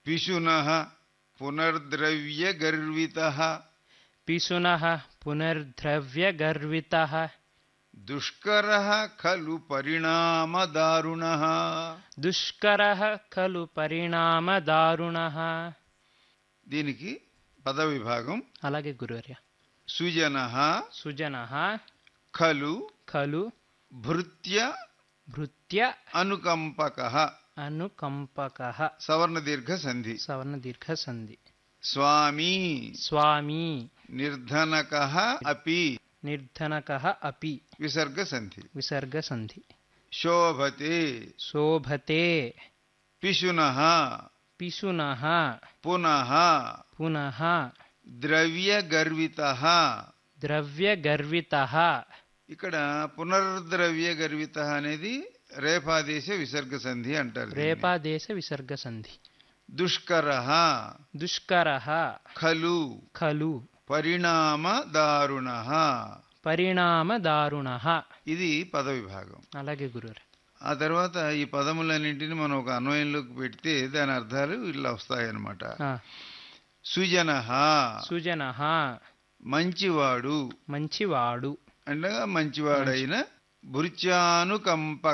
పిశునః పునర్ద్రవ్యగర్వితః పిశునః పునర్ద్రవ్యగర్వితః దుష్కరః ఖలు పరిణామదారుణః దుష్కరః ఖలు పరిణామదారుణః. దీనికి పద విభాగం అలాగే గురువర్య. సుజనః సుజనః ఖలు ఖలు భృత్య భృత్య అనుకంపకః అనుకంపకః సవర్ణ దీర్ఘ సంధి. సవర్ణ దీర్ఘ సంధి. స్వామీ స్వామీ నిర్ధనకః అపి నిర్ధనకః అపి విసర్గ సంధి. విసర్గ సంధి. శోభతే శోభతే పిశునః పిశునః పునః పునః ద్రవ్యగర్వితః. ద్రవ్యగర్వితః. ఇక్కడ పునర్ద్రవ్యగర్వితః అనేది రేఫాదేశ విసర్గ సంధి అంటారు. రేపాదేశ విసర్గ సంధి. దుష్కరః దుష్కరః ఖలు ఖలు పరిణామదారుణః. పరిణామదారుణః. ఇది పద విభాగం. అలాగే గురువుగారు. ఆ తర్వాత ఈ పదములన్నింటినీ మనం ఒక అన్వయంలోకి పెడితే దాని అర్థాలు ఇలా వస్తాయన్నమాట. సుజనః సుజనః మంచివాడు, మంచివాడు, అనగా మంచివాడైన భృత్యానుకంప